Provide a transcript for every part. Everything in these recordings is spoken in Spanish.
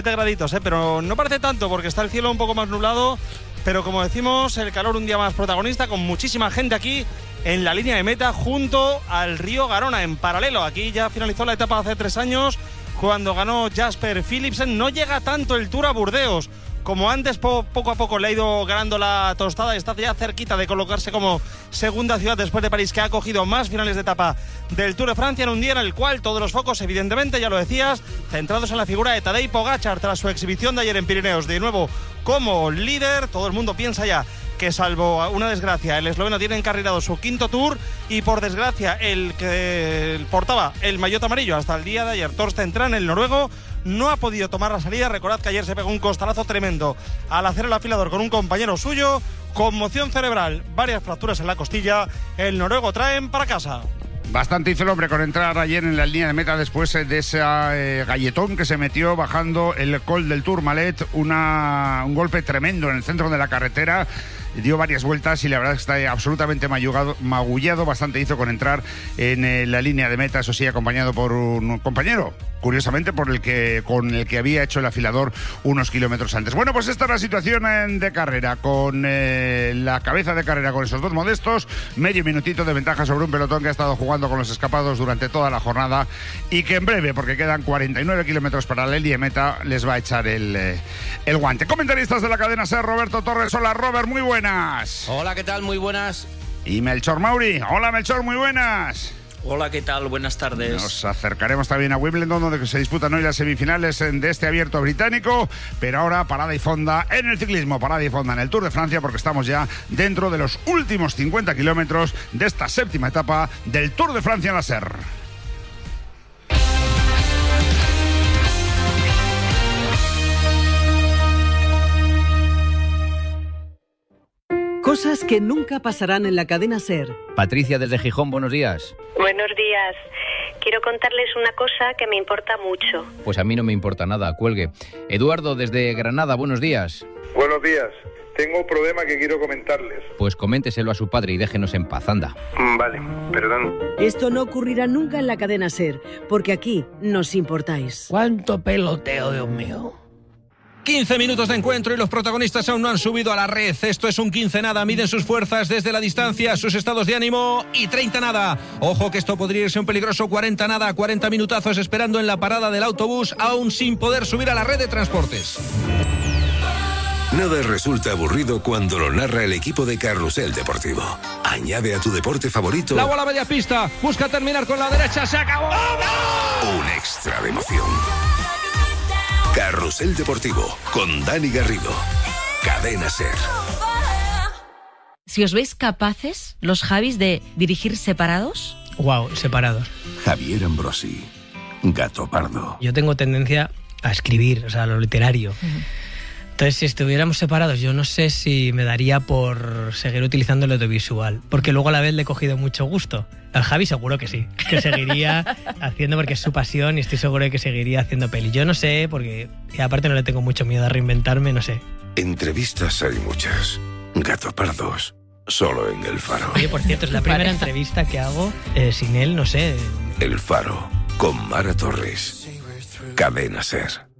graditos, pero no parece tanto porque está el cielo un poco más nublado, pero como decimos, el calor un día más protagonista, con muchísima gente aquí en la línea de meta junto al río Garona, en paralelo. Aquí ya finalizó la etapa hace 3 años cuando ganó Jasper Philipsen. No llega tanto el Tour a Burdeos como antes, poco a poco le ha ido ganando la tostada y está ya cerquita de colocarse como segunda ciudad después de París, que ha cogido más finales de etapa del Tour de Francia, en un día en el cual todos los focos, evidentemente, ya lo decías, centrados en la figura de Tadej Pogačar tras su exhibición de ayer en Pirineos, de nuevo como líder. Todo el mundo piensa ya que, salvo una desgracia, el esloveno tiene encarrilado su 5.º Tour, y por desgracia el que portaba el maillot amarillo hasta el día de ayer, Torsten Tran, el noruego, no ha podido tomar la salida. Recordad que ayer se pegó un costalazo tremendo al hacer el afilador con un compañero suyo, conmoción cerebral, varias fracturas en la costilla. El noruego traen para casa. Bastante hizo el hombre con entrar ayer en la línea de meta después de ese galletón que se metió bajando el Col del Tourmalet, un golpe tremendo en el centro de la carretera. Dio varias vueltas y la verdad es que está absolutamente magullado. Bastante hizo con entrar en la línea de meta, eso sí, acompañado por un compañero, curiosamente con el que había hecho el afilador unos kilómetros antes. Bueno, pues esta es la situación de carrera, con la cabeza de carrera con esos dos modestos, medio minutito de ventaja sobre un pelotón que ha estado jugando con los escapados durante toda la jornada y que en breve, porque quedan 49 kilómetros para la línea de meta, les va a echar el guante. Comentaristas de la cadena SER, Roberto Torres. Hola, Robert, muy buenas. Hola, ¿qué tal? Muy buenas. Y Melchor Mauri. Hola, Melchor, muy buenas. Hola, ¿qué tal? Buenas tardes. Nos acercaremos también a Wimbledon, donde se disputan hoy las semifinales de este abierto británico, pero ahora parada y fonda en el ciclismo, parada y fonda en el Tour de Francia, porque estamos ya dentro de los últimos 50 kilómetros de esta 7ª etapa del Tour de Francia en la SER. Cosas que nunca pasarán en la cadena SER. Patricia desde Gijón, buenos días. Buenos días. Quiero contarles una cosa que me importa mucho. Pues a mí no me importa nada, cuelgue. Eduardo desde Granada, buenos días. Buenos días. Tengo un problema que quiero comentarles. Pues coménteselo a su padre y déjenos en paz, anda. Vale, perdón. Esto no ocurrirá nunca en la cadena SER, porque aquí nos importáis. ¡Cuánto peloteo, Dios mío! 15 minutos de encuentro y los protagonistas aún no han subido a la red. Esto es un 15 nada. Miden sus fuerzas desde la distancia, sus estados de ánimo, y 30 nada. Ojo que esto podría irse un peligroso 40 nada. 40 minutazos esperando en la parada del autobús, aún sin poder subir a la red de transportes. Nada resulta aburrido cuando lo narra el equipo de Carrusel Deportivo. Añade a tu deporte favorito la bola media pista, busca terminar con la derecha, se acabó. Un extra de emoción. Carrusel Deportivo, con Dani Garrido. Cadena SER. Si os veis capaces, los Javis, de dirigir separados. Wow, separados. Javier Ambrosi, Gato Pardo. Yo tengo tendencia a escribir, o sea, lo literario. Entonces, si estuviéramos separados, yo no sé si me daría por seguir utilizando el audiovisual, porque luego a la vez le he cogido mucho gusto. Al Javi seguro que sí, que seguiría haciendo, porque es su pasión, y estoy seguro de que seguiría haciendo peli. Yo no sé, porque y aparte no le tengo mucho miedo a reinventarme, no sé. Entrevistas hay muchas. Gato Pardos, solo en El Faro. Oye, por cierto, es la primera entrevista que hago sin él, no sé. El Faro, con Mara Torres. Cadena SER.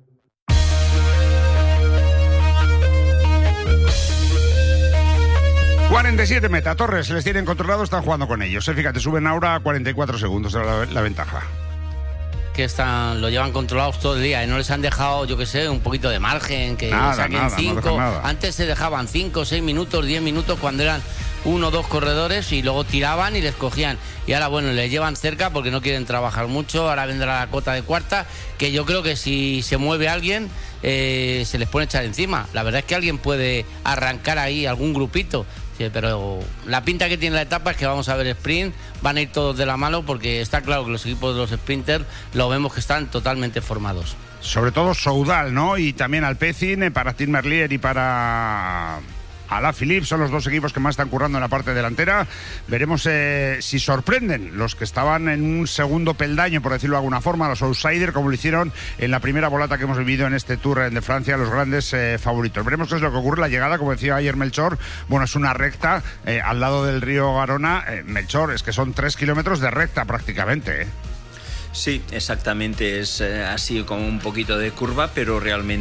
47 meta, Torres les tienen controlado, están jugando con ellos. Fíjate, suben ahora a 44 segundos la ventaja. Que lo llevan controlados todo el día y no les han dejado, yo qué sé, un poquito de margen, que saquen 5. No antes se dejaban 5, 6 minutos, 10 minutos cuando eran 1 o 2 corredores y luego tiraban y les cogían. Y ahora, bueno, les llevan cerca porque no quieren trabajar mucho. Ahora vendrá la cota de cuarta, que yo creo que si se mueve alguien, se les pone echar encima. La verdad es que alguien puede arrancar ahí algún grupito. Sí, pero la pinta que tiene la etapa es que vamos a ver sprint, van a ir todos de la mano, porque está claro que los equipos de los sprinters lo vemos que están totalmente formados. Sobre todo Soudal, ¿no? Y también Alpecin, para Tim Merlier y para Alaphilippe, son los dos equipos que más están currando en la parte delantera. Veremos si sorprenden los que estaban en un segundo peldaño, por decirlo de alguna forma, los outsiders, como lo hicieron en la primera volata que hemos vivido en este Tour de Francia, los grandes favoritos. Veremos qué es lo que ocurre. La llegada, como decía ayer Melchor, bueno, es una recta al lado del río Garona. Melchor, es que son 3 kilómetros de recta prácticamente, Sí, exactamente, es así como un poquito de curva, pero realmente